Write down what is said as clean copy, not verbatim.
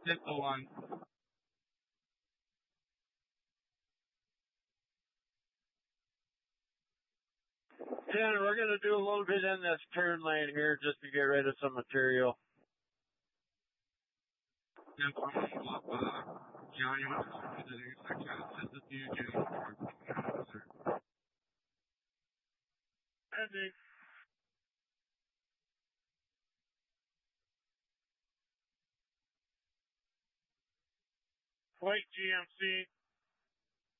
Simple one. Yeah, we're going to do a little bit in this turn lane here just to get rid of some material. And Johnny wants to do the intersection. This is the Johnny. Ending. White GMC